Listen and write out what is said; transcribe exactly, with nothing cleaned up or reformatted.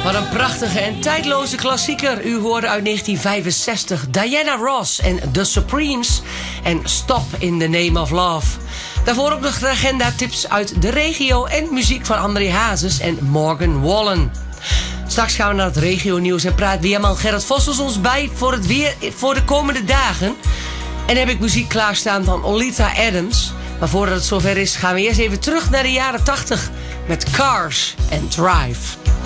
Wat een prachtige en tijdloze klassieker. U hoorde uit negentien vijfenzestig Diana Ross en The Supremes en Stop in the Name of Love. Daarvoor ook nog de agenda-tips uit de regio en muziek van André Hazes en Morgan Wallen. Straks gaan we naar het regionieuws en praat weerman Gerrit Vossels ons bij voor het weer voor de komende dagen. En heb ik muziek klaarstaan van Olita Adams. Maar voordat het zover is gaan we eerst even terug naar de jaren tachtig met Cars and Drive.